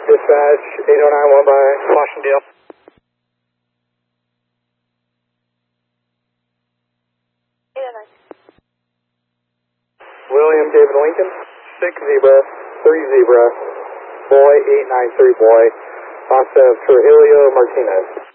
Dispatch 8091 by Washington Deal. William David Lincoln, 6 Zebra, 3 Zebra, boy 893 boy, loss of Trujillo Martinez.